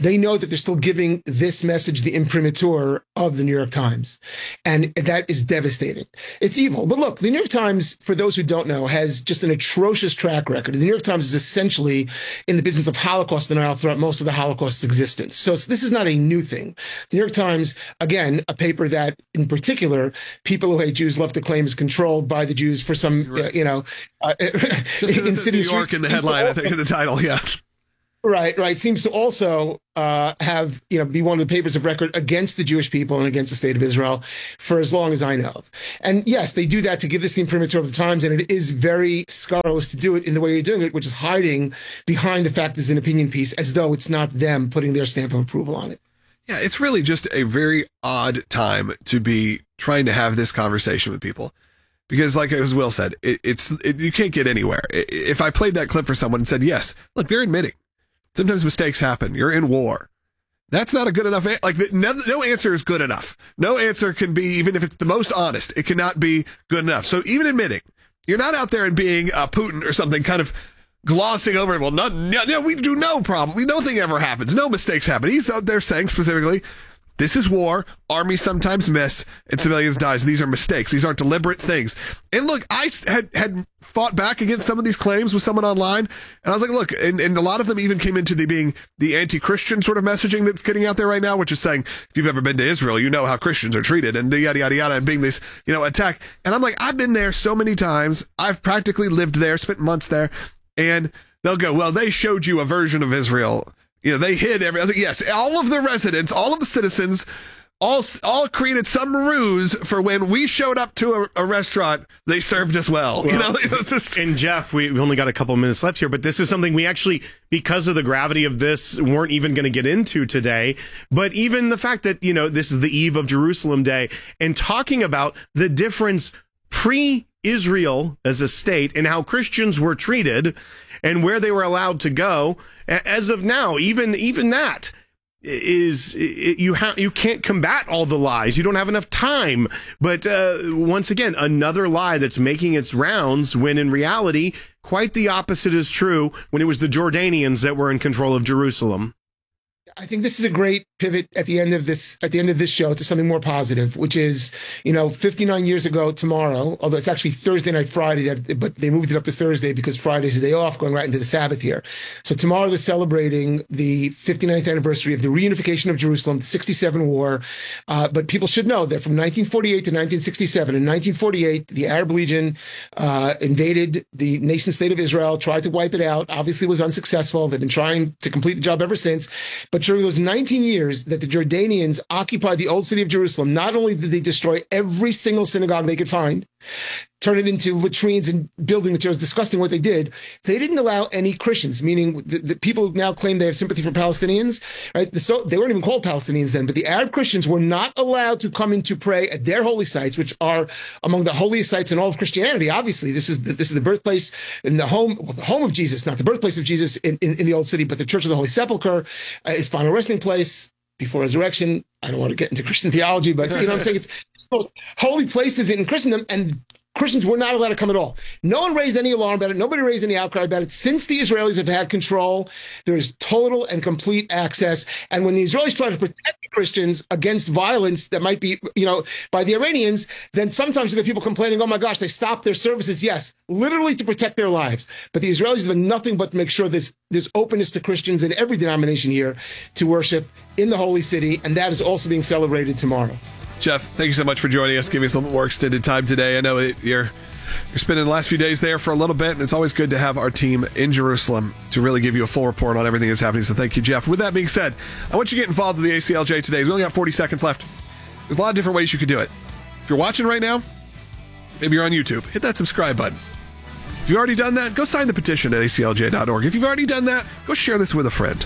they know that they're still giving this message the imprimatur of the New York Times. And that is devastating. It's evil. But look, the New York Times, for those who don't know, has just an atrocious track record. The New York Times is essentially in the business of Holocaust denial throughout most of the Holocaust's existence. So it's, this is not a new thing. The New York Times, again, a paper that in particular, people who hate Jews love to claim is controlled by the Jews for some, right. uh, you know, uh,
just in New York in the headline, I think, in the title, yeah.
Right, right. Seems to also uh, have, you know, be one of the papers of record against the Jewish people and against the state of Israel for as long as I know of. And yes, they do that to give this the imprimatur of the Times, and it is very scurrilous to do it in the way you're doing it, which is hiding behind the fact there's an opinion piece as though it's not them putting their stamp of approval on it.
Yeah, it's really just a very odd time to be trying to have this conversation with people. Because like as Will said, it, it's it, you can't get anywhere. If I played that clip for someone and said, yes, look, they're admitting sometimes mistakes happen. You're in war. That's not a good enough, like no, no answer is good enough. No answer can be, even if it's the most honest, it cannot be good enough. So even admitting, you're not out there and being uh, Putin or something, kind of glossing over it. Well, no, no, no, we do no problem. We nothing ever happens. No mistakes happen. He's out there saying specifically, this is war. Armies sometimes miss and civilians die. These are mistakes. These aren't deliberate things. And look, I had, had fought back against some of these claims with someone online. And I was like, look, and, and a lot of them even came into the being the anti-Christian sort of messaging that's getting out there right now, which is saying, if you've ever been to Israel, you know how Christians are treated and yada, yada, yada, and being this, you know, attack. And I'm like, I've been there so many times. I've practically lived there, spent months there. And they'll go, well, they showed you a version of Israel. You know, they hid every, I was like, yes, all of the residents, all of the citizens, all all created some ruse for when we showed up to a, a restaurant, they served us well. well you know, it's just...
And Jeff, we've only got a couple of minutes left here, but this is something we actually, because of the gravity of this, weren't even going to get into today. But even the fact that, you know, this is the eve of Jerusalem Day, and talking about the difference pre-Israel as a state and how Christians were treated and where they were allowed to go. As of now, even even that is it, you ha- you can't combat all the lies. You don't have enough time. But uh, once again, another lie that's making its rounds when in reality, quite the opposite is true when it was the Jordanians that were in control of Jerusalem.
I think this is a great pivot at the end of this at the end of this show to something more positive, which is, you know, fifty-nine years ago tomorrow, although it's actually Thursday night, Friday, that, but they moved it up to Thursday because Friday's the day off, going right into the Sabbath here. So tomorrow they're celebrating the fifty-ninth anniversary of the reunification of Jerusalem, the sixty-seven war. Uh, but people should know that from nineteen forty-eight to nineteen sixty-seven, in nineteen forty-eight, the Arab Legion uh, invaded the nation state of Israel, tried to wipe it out, obviously was unsuccessful. They've been trying to complete the job ever since. But during those nineteen years that the Jordanians occupied the old city of Jerusalem, not only did they destroy every single synagogue they could find, turn it into latrines and building materials, disgusting what they did, they didn't allow any Christians, meaning the, the people who now claim they have sympathy for Palestinians, right? The, so they weren't even called Palestinians then, but the Arab Christians were not allowed to come in to pray at their holy sites, which are among the holiest sites in all of Christianity. Obviously, this is the, this is the birthplace and the home, well, the home of Jesus, not the birthplace of Jesus in, in, in the old city, but the Church of the Holy Sepulchre, uh, his final resting place before resurrection. I don't want to get into Christian theology, but you know what I'm saying? It's, it's the most holy places in Christendom, and Christians were not allowed to come at all. No one raised any alarm about it. Nobody raised any outcry about it. Since the Israelis have had control, there is total and complete access. And when the Israelis try to protect the Christians against violence that might be, you know, by the Iranians, then sometimes you get people complaining, oh my gosh, they stopped their services. Yes, literally to protect their lives. But the Israelis have done nothing but make sure there's, there's openness to Christians in every denomination here to worship in the holy city. And that is also being celebrated tomorrow.
Jeff, thank you so much for joining us, giving us a little bit more extended time today. I know it, you're you're spending the last few days there for a little bit, and it's always good to have our team in Jerusalem to really give you a full report on everything that's happening. So thank you, Jeff. With that being said, I want you to get involved with the A C L J today. We only got forty seconds left. There's a lot of different ways you could do it. If you're watching right now, maybe you're on YouTube, hit that subscribe button. If you've already done that, go sign the petition at A C L J dot org. If you've already done that, go share this with a friend.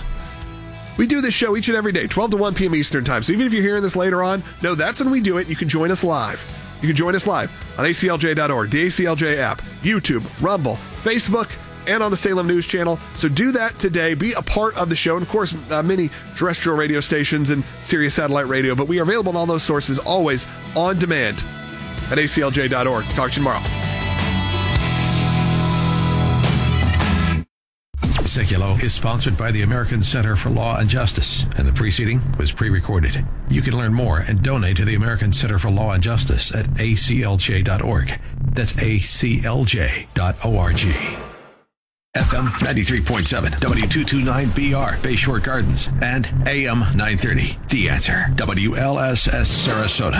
We do this show each and every day, twelve to one p.m. Eastern Time. So even if you're hearing this later on, no, that's when we do it. You can join us live. You can join us live on A C L J dot org, the A C L J app, YouTube, Rumble, Facebook, and on the Salem News Channel. So do that today. Be a part of the show. And, of course, uh, many terrestrial radio stations and Sirius Satellite Radio. But we are available on all those sources, always on demand at A C L J dot org. Talk to you tomorrow.
Say Like Yellow is sponsored by the American Center for Law and Justice, and the preceding was pre-recorded. You can learn more and donate to the American Center for Law and Justice at A C L J dot org. That's A C L J dot org. F M ninety-three point seven, W two twenty-nine B R, Bayshore Gardens, and A M nine thirty, The Answer, W L S S Sarasota.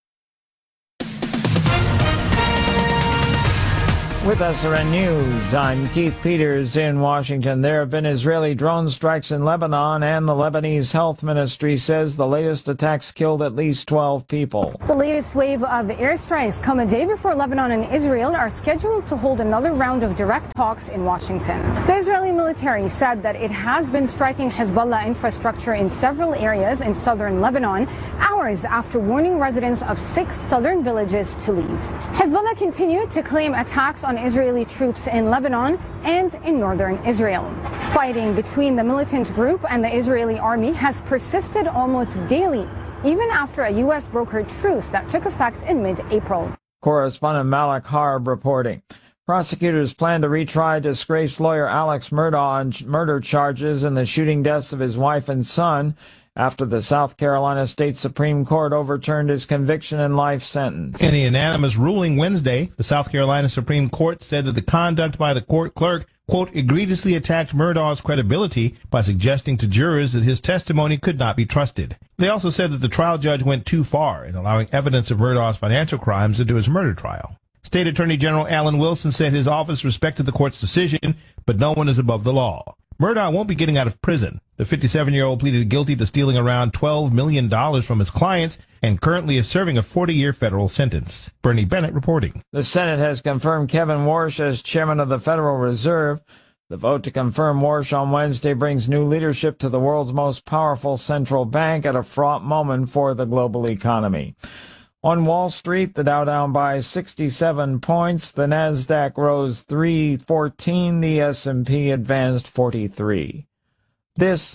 With S R N News, I'm Keith Peters in Washington. There have been Israeli drone strikes in Lebanon, and the Lebanese Health Ministry says the latest attacks killed at least twelve people.
The latest wave of airstrikes come a day before Lebanon and Israel are scheduled to hold another round of direct talks in Washington. The Israeli military said that it has been striking Hezbollah infrastructure in several areas in southern Lebanon, hours after warning residents of six southern villages to leave. Hezbollah continued to claim attacks on Israeli troops in Lebanon and in northern Israel. Fighting between the militant group and the Israeli army has persisted almost daily, even after a U S brokered truce that took effect in mid-April.
Correspondent Malik Harb reporting. Prosecutors plan to retry disgraced lawyer Alex Murdaugh on murder charges in the shooting deaths of his wife and son after the South Carolina State Supreme Court overturned his conviction and life sentence.
In a unanimous ruling Wednesday, the South Carolina Supreme Court said that the conduct by the court clerk, quote, egregiously attacked Murdaugh's credibility by suggesting to jurors that his testimony could not be trusted. They also said that the trial judge went too far in allowing evidence of Murdaugh's financial crimes into his murder trial. State Attorney General Alan Wilson said his office respected the court's decision, but no one is above the law. Murdaugh won't be getting out of prison. The fifty-seven-year-old pleaded guilty to stealing around twelve million dollars from his clients and currently is serving a forty-year federal sentence. Bernie Bennett reporting.
The Senate has confirmed Kevin Warsh as chairman of the Federal Reserve. The vote to confirm Warsh on Wednesday brings new leadership to the world's most powerful central bank at a fraught moment for the global economy. On Wall Street, the Dow down by sixty-seven points, the Nasdaq rose three fourteen, the S and P advanced forty-three. This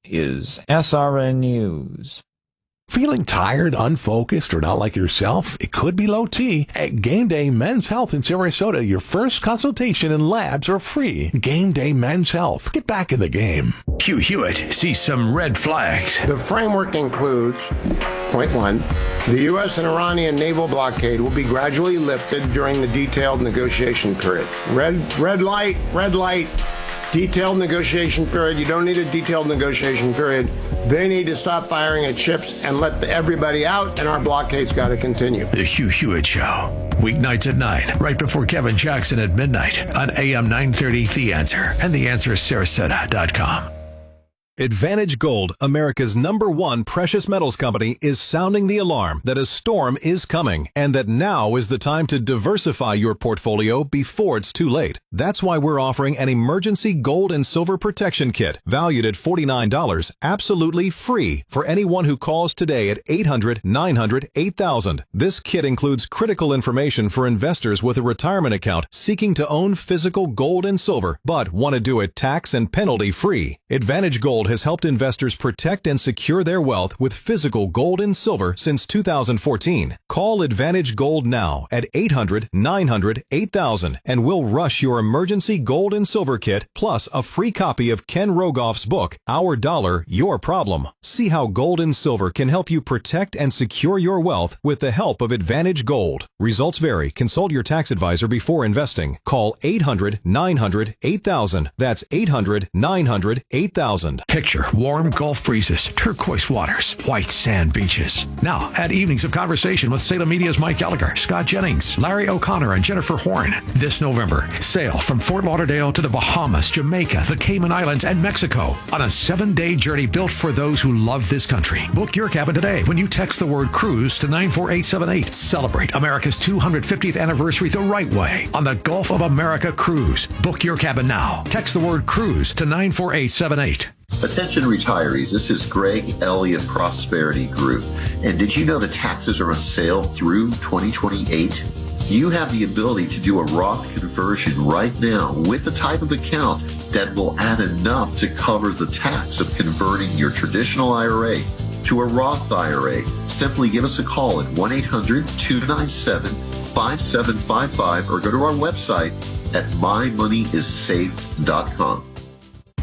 is S R N News.
Feeling tired, unfocused, or not like yourself? It could be low T. At Game Day Men's Health in Sarasota, your first consultation and labs are free. Game Day Men's Health. Get back in the game.
Hugh Hewitt sees some red flags.
The framework includes, point one, the U S and Iranian naval blockade will be gradually lifted during the detailed negotiation period. Red, red light, red light. Detailed negotiation period. You don't need a detailed negotiation period. They need to stop firing at ships and let the, everybody out, and our blockade's got to continue.
The Hugh Hewitt Show. Weeknights at nine, right before Kevin Jackson at midnight on A M nine thirty, The Answer, and the answer sarasota dot com.
Advantage Gold, America's number one precious metals company, is sounding the alarm that a storm is coming and that now is the time to diversify your portfolio before it's too late. That's why we're offering an emergency gold and silver protection kit valued at forty-nine dollars, absolutely free for anyone who calls today at eight hundred, nine hundred, eight thousand. This kit includes critical information for investors with a retirement account seeking to own physical gold and silver but want to do it tax and penalty free. Advantage Gold has helped investors protect and secure their wealth with physical gold and silver since two thousand fourteen. Call Advantage Gold now at eight hundred, nine hundred, eight thousand and we'll rush your emergency gold and silver kit plus a free copy of Ken Rogoff's book, Our Dollar, Your Problem. See how gold and silver can help you protect and secure your wealth with the help of Advantage Gold. Results vary. Consult your tax advisor before investing. Call eight hundred, nine hundred, eight thousand. That's eight hundred, nine hundred, eight thousand.
Picture warm Gulf breezes, turquoise waters, white sand beaches. Now, add evenings of conversation with Salem Media's Mike Gallagher, Scott Jennings, Larry O'Connor, and Jennifer Horn. This November, sail from Fort Lauderdale to the Bahamas, Jamaica, the Cayman Islands, and Mexico on a seven-day journey built for those who love this country. Book your cabin today when you text the word cruise to nine four eight seven eight. Celebrate America's two hundred fiftieth anniversary the right way on the Gulf of America Cruise. Book your cabin now. Text the word cruise to nine four eight seven eight.
Attention retirees, this is Greg Elliott Prosperity Group. And did you know that taxes are on sale through twenty twenty-eight? You have the ability to do a Roth conversion right now with the type of account that will add enough to cover the tax of converting your traditional I R A to a Roth I R A. Simply give us a call at one eight hundred, two nine seven, five seven five five or go to our website at my money is safe dot com.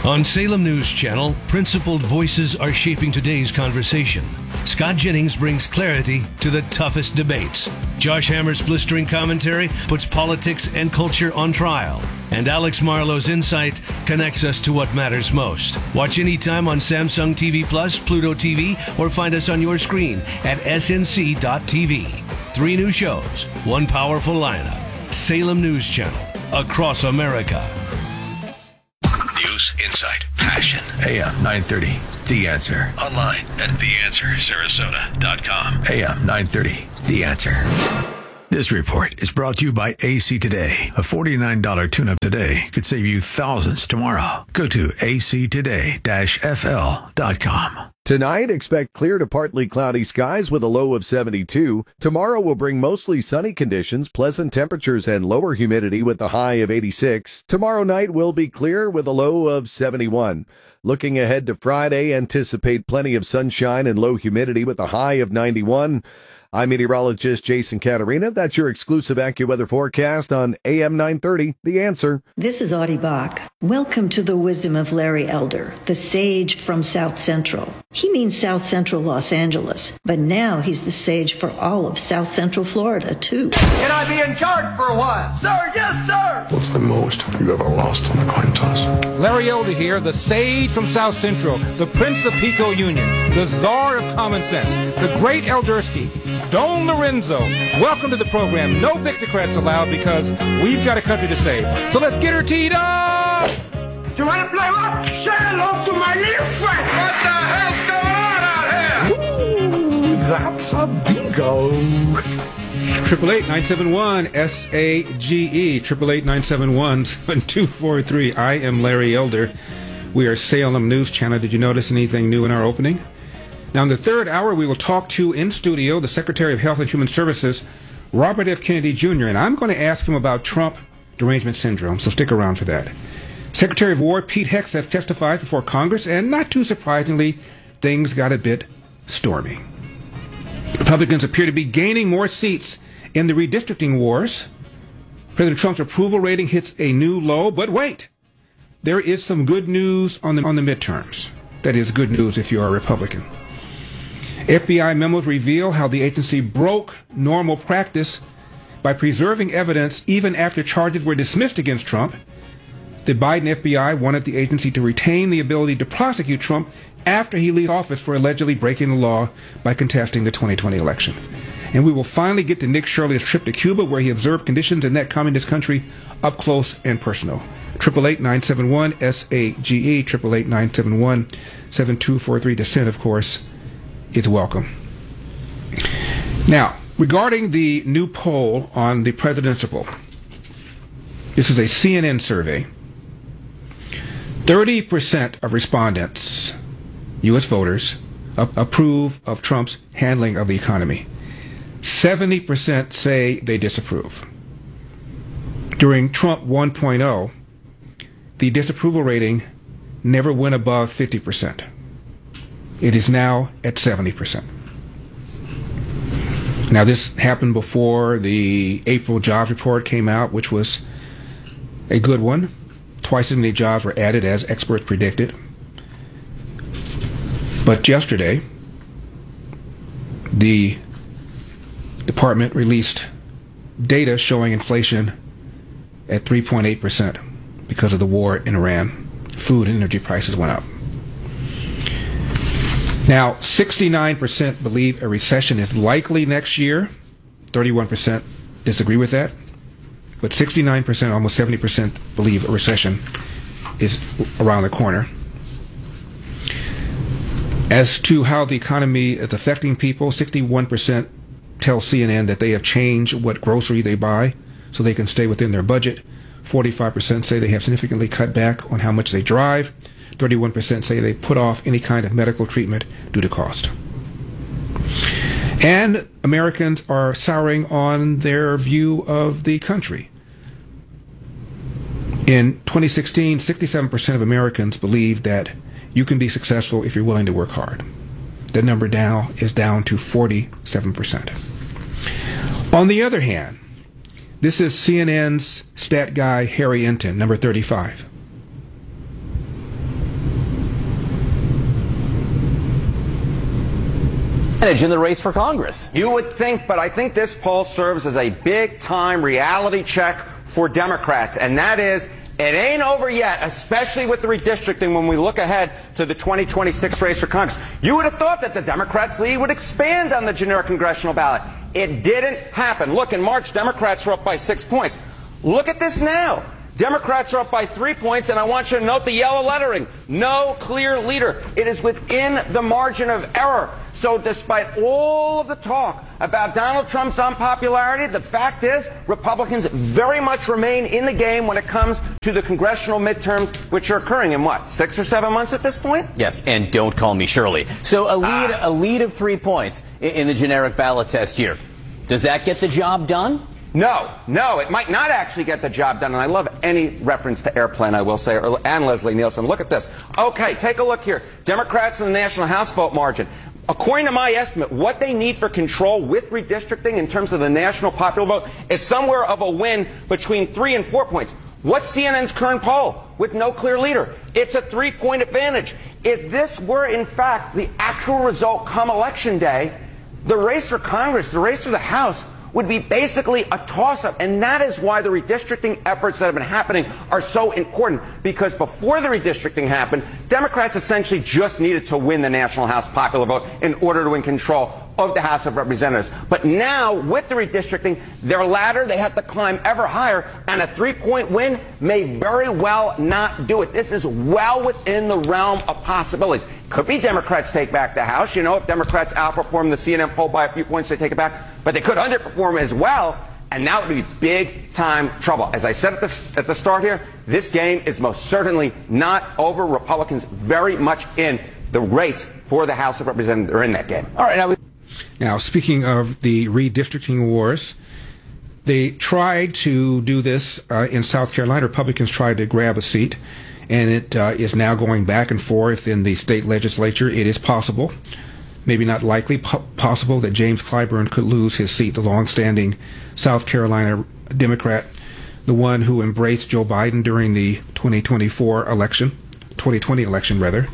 On Salem News Channel, principled voices are shaping today's conversation. Scott Jennings brings clarity to the toughest debates. Josh Hammer's blistering commentary puts politics and culture on trial. And Alex Marlowe's insight connects us to what matters most. Watch anytime on Samsung T V Plus, Pluto T V, or find us on your screen at S N C dot T V. Three new shows, one powerful lineup. Salem News Channel, across America.
News, insight, passion. A M nine thirty, The Answer. Online at the answer sarasota dot com. A M nine thirty, The Answer. This report is brought to you by A C Today. A forty-nine dollars tune-up today could save you thousands tomorrow. Go to A C today dash F L dot com.
Tonight, expect clear to partly cloudy skies with a low of seventy-two. Tomorrow will bring mostly sunny conditions, pleasant temperatures, and lower humidity with a high of eighty-six. Tomorrow night will be clear with a low of seventy-one. Looking ahead to Friday, anticipate plenty of sunshine and low humidity with a high of ninety-one. I'm meteorologist Jason Caterina. That's your exclusive AccuWeather forecast on A M nine thirty, The Answer.
This is Audie Bach. Welcome to the wisdom of Larry Elder, the sage from South Central. He means South Central Los Angeles, but now he's the sage for all of South Central Florida, too.
Can I be in charge for a while? Sir, yes, sir!
What's the most you ever lost on a coin toss?
Larry Elder here, the sage from South Central, the Prince of Pico Union, the czar of common sense, the great Eldersky, Don Lorenzo. Welcome to the program. No Victocrats allowed because we've got a country to save. So let's get her teed up!
You want to play what? Say hello to my little friend! What the hell's going on out here?
Ooh, that's a bingo. Triple eight nine seven one S A G E. Triple eight nine seven one seven two four three. I am Larry Elder. We are Salem News Channel. Did you notice anything new in our opening? Now, in the third hour, we will talk to, in studio, the Secretary of Health and Human Services, Robert F. Kennedy Junior, and I'm going to ask him about Trump derangement syndrome, so stick around for that. Secretary of War Pete Hegseth testified before Congress, and not too surprisingly, things got a bit stormy. Republicans appear to be gaining more seats in the redistricting wars. President Trump's approval rating hits a new low, but wait, there is some good news on the, on the midterms. That is good news if you are a Republican. F B I memos reveal how the agency broke normal practice by preserving evidence even after charges were dismissed against Trump. The Biden F B I wanted the agency to retain the ability to prosecute Trump after he leaves office for allegedly breaking the law by contesting the twenty twenty election. And we will finally get to Nick Shirley's trip to Cuba, where he observed conditions in that communist country up close and personal. Triple eight nine seven one S A G E, triple eight nine seven one seven two four three. Dissent, of course, is welcome. Now, regarding the new poll on the presidential, this is a C N N survey. thirty percent of respondents, U S voters, approve of Trump's handling of the economy. seventy percent say they disapprove. During Trump one point oh, the disapproval rating never went above fifty percent. It is now at seventy percent. Now, this happened before the April jobs report came out, which was a good one. Twice as many jobs were added as experts predicted. But yesterday, the department released data showing inflation at three point eight percent because of the war in Iran. Food and energy prices went up. Now, sixty-nine percent believe a recession is likely next year. thirty-one percent disagree with that. But sixty-nine percent, almost seventy percent, believe a recession is around the corner. As to how the economy is affecting people, sixty-one percent tell C N N that they have changed what grocery they buy so they can stay within their budget. forty-five percent say they have significantly cut back on how much they drive. thirty-one percent say they put off any kind of medical treatment due to cost. And Americans are souring on their view of the country. In twenty sixteen, sixty-seven percent of Americans believe that you can be successful if you're willing to work hard. That number now is down to forty-seven percent. On the other hand, this is C N N's stat guy Harry Enton, number thirty-five.
in the race for Congress.
You would think, but I think this poll serves as a big-time reality check for Democrats, and that is, it ain't over yet, especially with the redistricting when we look ahead to the twenty twenty-six race for Congress. You would have thought that the Democrats' lead would expand on the generic congressional ballot. It didn't happen. Look, in March, Democrats were up by six points. Look at this now. Democrats are up by three points, and I want you to note the yellow lettering. No clear leader. It is within the margin of error. So despite all of the talk about Donald Trump's unpopularity, the fact is Republicans very much remain in the game when it comes to the congressional midterms, which are occurring in, what, six or seven months at this point?
Yes, and don't call me Shirley. So a lead, ah. a lead of three points in, in the generic ballot test here. Does that get the job done?
No, no, it might not actually get the job done. And I love any reference to airplane, I will say, or, and Leslie Nielsen. Look at this. Okay, take a look here. Democrats in the national House vote margin. According to my estimate, what they need for control with redistricting in terms of the national popular vote is somewhere of a win between three and four points. What's C N N's current poll with no clear leader? It's a three-point advantage. If this were, in fact, the actual result come Election Day, the race for Congress, the race for the House, would be basically a toss-up. And that is why the redistricting efforts that have been happening are so important. Because before the redistricting happened, Democrats essentially just needed to win the national House popular vote in order to win control of the House of Representatives. But now, with the redistricting, their ladder, they have to climb ever higher, and a three-point win may very well not do it. This is well within the realm of possibilities. Could be Democrats take back the House. You know, if Democrats outperform the C N N poll by a few points, they take it back. But they could underperform as well, and that would be big-time trouble. As I said at the, at the start here, this game is most certainly not over. Republicans very much in the race for the House of Representatives are in that game.
All right, now...
Now, speaking of the redistricting wars, they tried to do this uh, in South Carolina. Republicans tried to grab a seat, and it uh, is now going back and forth in the state legislature. It is possible, maybe not likely, po- possible that James Clyburn could lose his seat, the longstanding South Carolina Democrat, the one who embraced Joe Biden during the twenty twenty-four election, twenty twenty election rather,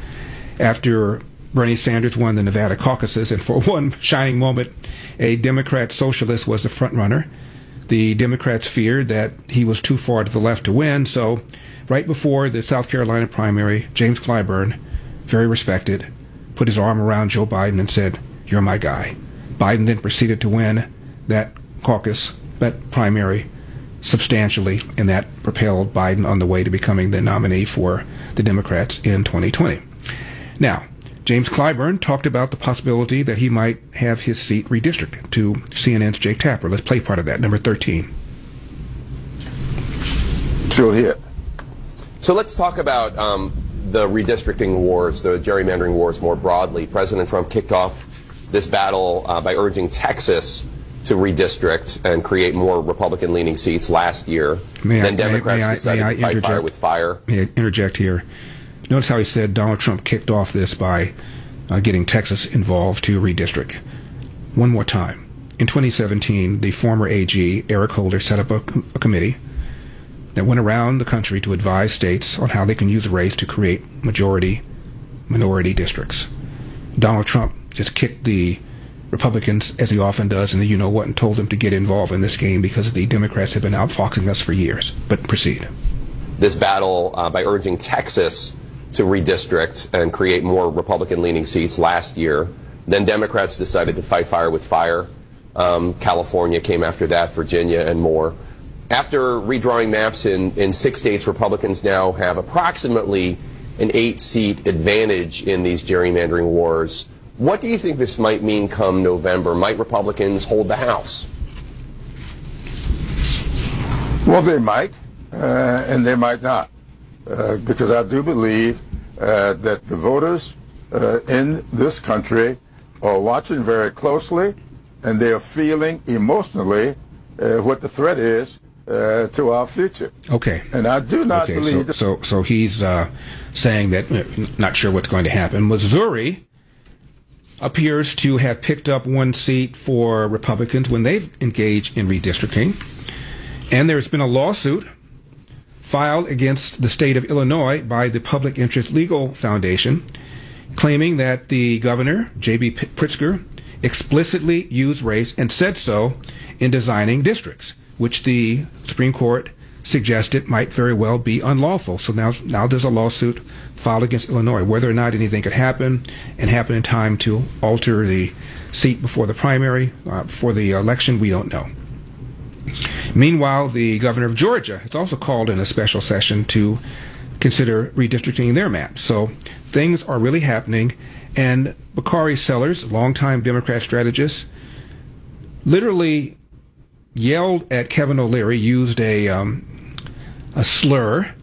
after Bernie Sanders won the Nevada caucuses, and for one shining moment, a Democrat socialist was the front runner. The Democrats feared that he was too far to the left to win, so right before the South Carolina primary, James Clyburn, very respected, put his arm around Joe Biden and said, "You're my guy." Biden then proceeded to win that caucus, that primary, substantially, and that propelled Biden on the way to becoming the nominee for the Democrats in twenty twenty. Now, James Clyburn talked about the possibility that he might have his seat redistricted to C N N's Jake Tapper. Let's play part of that, number thirteen.
Still here. So let's talk about um, the redistricting wars, the gerrymandering wars more broadly. President Trump kicked off this battle uh, by urging Texas to redistrict and create more Republican-leaning seats last year. May then I, Democrats may, may decided I, may to fight fire with fire.
May I interject here? Notice how he said Donald Trump kicked off this by uh, getting Texas involved to redistrict. One more time. In twenty seventeen, the former A G, Eric Holder, set up a, com- a committee that went around the country to advise states on how they can use race to create majority-minority districts. Donald Trump just kicked the Republicans, as he often does, in the you-know-what, and told them to get involved in this game because the Democrats have been outfoxing us for years. But proceed.
This battle uh, by urging Texas to redistrict and create more Republican-leaning seats last year. Then Democrats decided to fight fire with fire. Um, California came after that, Virginia, and more. After redrawing maps in, in six states, Republicans now have approximately an eight-seat advantage in these gerrymandering wars. What do you think this might mean come November? Might Republicans hold the House?
Well, they might, uh, and they might not. Uh, because I do believe uh, that the voters uh, in this country are watching very closely, and they are feeling emotionally uh, what the threat is uh, to our future.
Okay.
And I do not
okay,
believe...
So, so, so he's uh, saying that, uh, not sure what's going to happen. Missouri appears to have picked up one seat for Republicans when they've engaged in redistricting, and there's been a lawsuit filed against the state of Illinois by the Public Interest Legal Foundation, claiming that the governor, J B Pritzker, explicitly used race and said so in designing districts, which the Supreme Court suggested might very well be unlawful. So now, now there's a lawsuit filed against Illinois. Whether or not anything could happen and happen in time to alter the seat before the primary, uh, before the election, we don't know. Meanwhile, the governor of Georgia has also called in a special session to consider redistricting their map. So things are really happening. And Bakari Sellers, longtime Democrat strategist, literally yelled at Kevin O'Leary, used a um, a slur